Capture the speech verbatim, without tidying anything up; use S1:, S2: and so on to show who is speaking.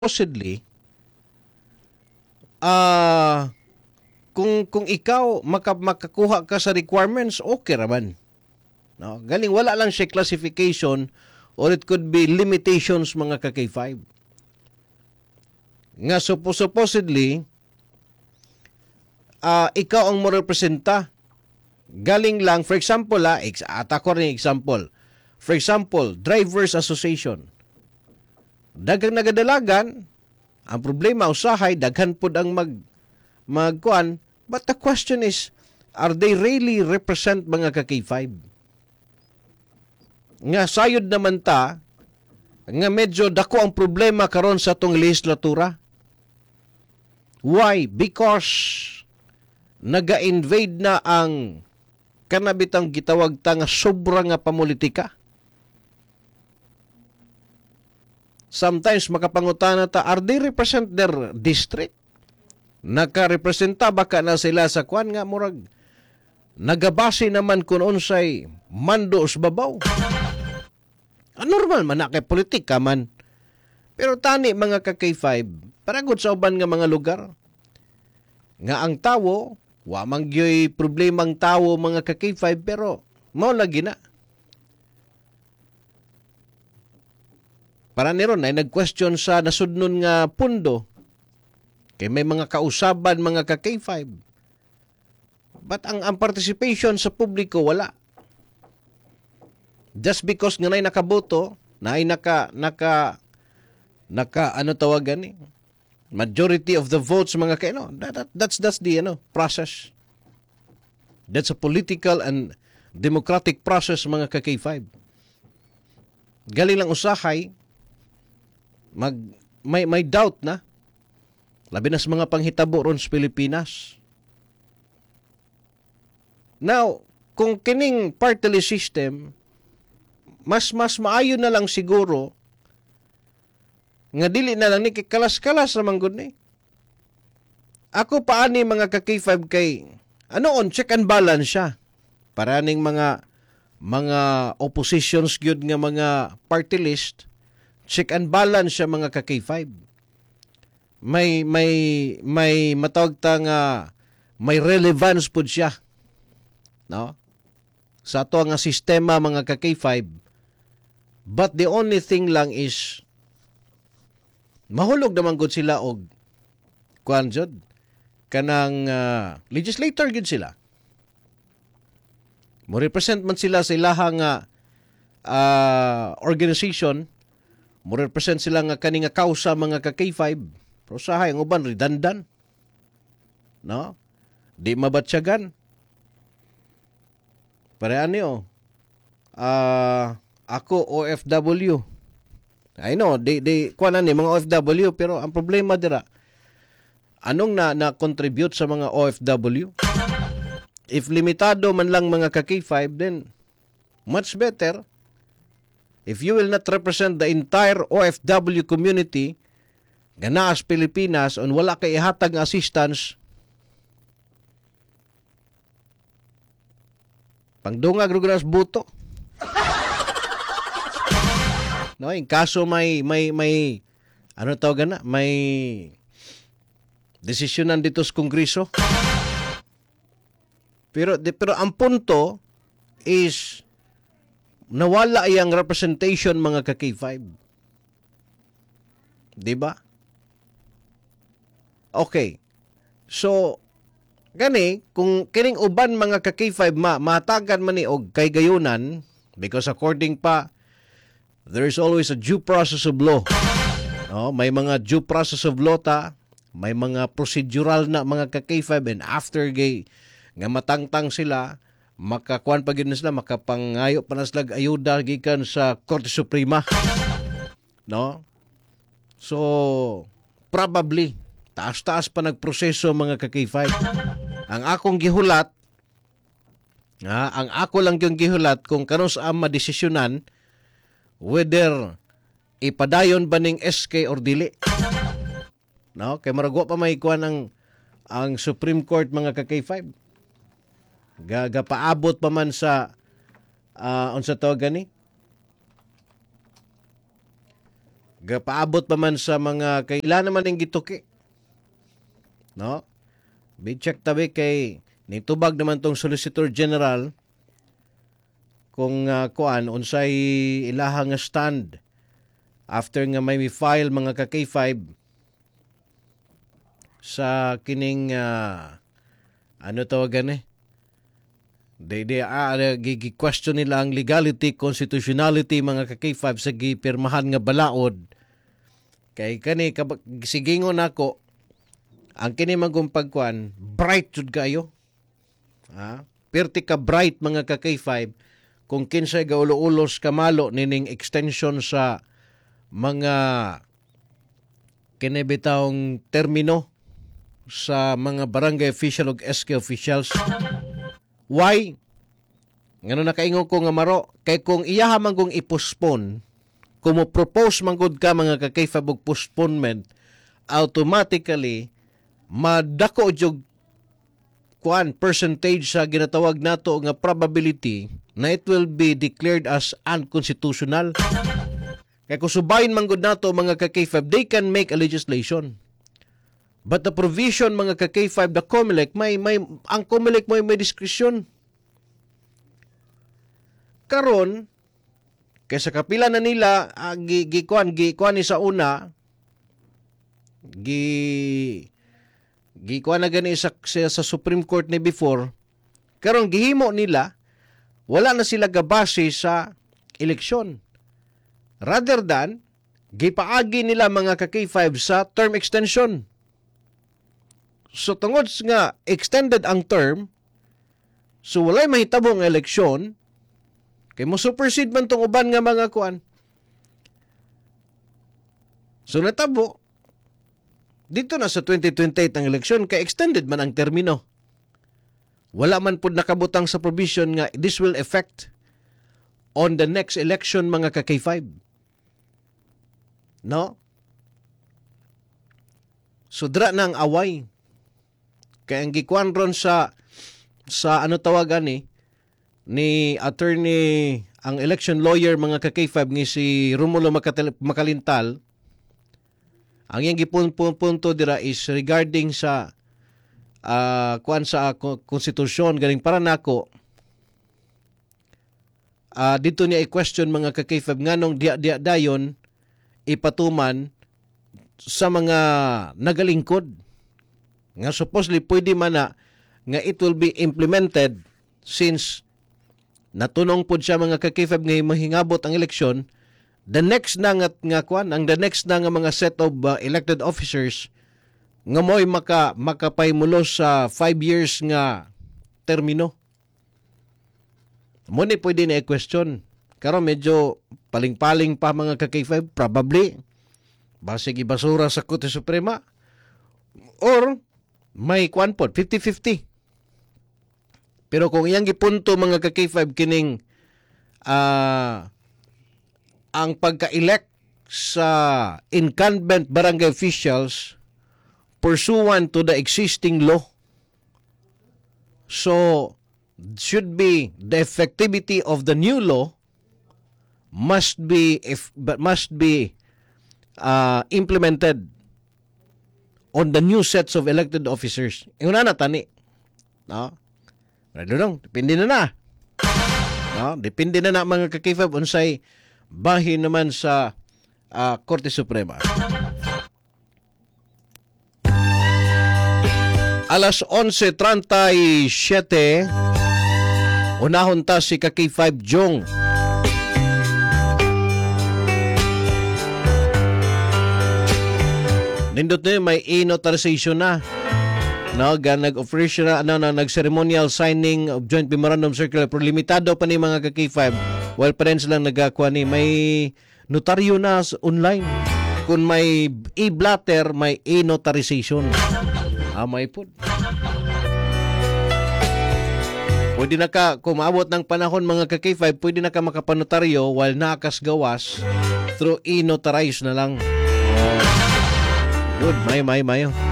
S1: supposedly, ah kung kung ikaw maka, makakuha ka sa requirements, okay raman. No? Galing wala lang siya classification or it could be limitations mga ka K five. Nga suppo, supposedly, ah ikaw ang mo representa. Galing lang, for example, ah, ex- ata ko rin example. For example, Drivers Association. Dagang nagadalagan, ang problema usahay daghan pud ang mag magkuan, but the question is, are they really represent mga ka K five? Nga sayod naman ta nga medyo dako ang problema karon sa tong legislatura. Why? Because naga-invade na ang kanabitang gitawag ta nga sobra nga pamulitika. Sometimes makapangutana ta, are they represent their district? Naka-representa baka na sila sa kwan nga murag nagabase naman kung unsay mando sa babaw. Ah, normal man na kay politika man. Pero tani mga ka K five, paragod sa uban nga mga lugar nga ang tawo, wa man gyoy problemang tawo mga ka K five, pero mao lagi na. Para niron ay nag-question sa nasudnon nga pundo kay may mga kausaban mga ka K five. But ang, ang participation sa publiko wala. Just because nga nay nakaboto, nay naka naka naka ano tawagan ni majority of the votes mga ka ano, that, that, that's that's the ano process. That's a political and democratic process mga ka K five. Galing lang usahay mag may may doubt na labi na sa mga panghitabo ron sa Pilipinas. Now, kung kining party list system, mas mas maayo na lang siguro nga dili na lang ni kalas-kalas naman gud ni. Ako paani mga ka K five kay ano on check and balance siya. Para ning mga mga oppositions gyud nga mga party list, check and balance siya mga ka K five. May may may matawag ta nga may relevance pud siya. No? Sa ato nga sistema mga ka K five. But the only thing lang is mahulog naman gud sila og kuan jud kanang uh, legislator gud sila. Mo represent man sila sa ilahang nga uh, organization, mo represent sila nga kani nga kausa mga ka K five. Pero sahay ang uban redundant. No? Di mabatsyagan. Parehan niyo. Ah, uh, ako O F W. I know, they they kuan ni mga O F W, pero ang problema dira anong na na-contribute sa mga O F W? If limitado man lang mga ka K five, then much better if you will not represent the entire O F W community nga naa sa Pilipinas on wala kay ihatag nga assistance, pangdungag rugas buto. No, in kaso may may may ano tawag na, may desisyonan dito sa Kongreso. Pero de, pero ang punto is nawala iyang representation mga ka K five. 'Di ba? Okay. So gani kung kining uban mga ka K five ma matagan man ni og kay gayunan, because according pa there is always a due process of law. Oh, may mga due process of law ta, may mga procedural na mga ka K five, and after gay nga matangtang sila, makakuan pa gid na sila, makapangayo pa na sila ayuda gikan sa Korte Suprema. No? So probably taas-taas pa nagproseso mga ka K five. Ang akong gihulat, ha, ang ako lang yung gihulat kung kanos ang madesisyonan whether ipadayon ba ning S K or dili. No, kay marago pa may kuan ang ang Supreme Court mga ka K five. Gagapaabot pa man sa uh, unsa tawag gani? gapaabot pa man sa mga kailan naman yung gituki. No? Bicheck tabi kay nitubag naman tong Solicitor General kung uh, kuan unsay ilaha nga stand after nga may file mga ka K five sa kining uh, ano tawagan eh they they ah, gi-question nila ang legality, constitutionality mga ka K five sa gipirmahan nga balaod kay kani sigingon nako ang kini magumpagkuan bright jud kayo ha perti ka bright mga ka K five kung kinsay gaulo-ulos kamalo nining extension sa mga kinibitawng termino sa mga barangay official ug S K officials. Why? Ngano nakaingon ko nga maro kay kung iyaha man kung i-postpone, kung mo propose man gud ka mga ka K five og postponement, automatically madako jud kuan percentage sa ginatawag nato nga probability na it will be declared as unconstitutional. Kaya kung subayin man gud nato mga ka K five, they can make a legislation. But the provision mga ka K five, the COMELEC, may, may, ang COMELEC may, may diskresyon. Karon, kaysa kapila na nila, uh, gi, gi, kuan, gi, kuan ni sa una, gi, gi, kuan na gani sa, sa, sa Supreme Court ni before, karon gihimo nila, wala na sila gabase sa eleksyon. Rather than, gipaagi nila mga ka K five sa term extension. So tungod nga extended ang term, so walay mahitabo nga eleksyon, kay mo supersede man tong uban nga mga kuan. So natabo, dito na sa twenty twenty-eight ang eleksyon, kay extended man ang termino. Wala man pud nakabutang sa provision nga this will affect on the next election mga ka K five. No? So dra na ang away. Kaya ang gikuan ron sa sa ano tawagan ni ni attorney ang election lawyer mga ka K five ni si Romulo Makalintal, ang iyang gipunpunto dira is regarding sa uh, kuan sa uh, konstitusyon galing para nako uh, dito niya i-question mga ka K five nganong dia dia dayon ipatuman sa mga nagalingkod nga supposedly pwede man na nga it will be implemented since natunong pod siya mga ka K five nga mahingabot ang eleksyon. The next na nga, nga kwan, ang the next na nga mga set of uh, elected officers nga mo'y maka, makapaymulos sa five years nga termino. Mo ni pwede na i-question. Karon medyo paling-paling pa mga ka K five, probably. Basig ibasura sa Korte Suprema. Or may kwan po, fifty-fifty. Pero kung iyang gipunto mga ka K five kining uh, ang pagka-elect sa incumbent barangay officials pursuant to the existing law. So, should be the effectivity of the new law must be if but must be uh, implemented on the new sets of elected officers. Una na tani. No? Right lang, depende na na. No, depende na na mga ka K five unsay bahin naman sa uh, Korte Suprema. Alas onse treinta-siete, unahon ta si ka K five Jong. Nindot na may e-notarization na. No, ga nag-official na, ano, na nag-ceremonial signing of joint memorandum circular pero limitado pa ni mga ka K five. While pa rin silang nagkakuha ni may notaryo na online. Kung may e-blatter, may e-notarization. Ah, may po. Pwede na ka, kung maabot ng panahon mga ka K five, pwede na ka makapanotaryo while nakas gawas through e-notarize na lang. Oh. Good, may, may, may.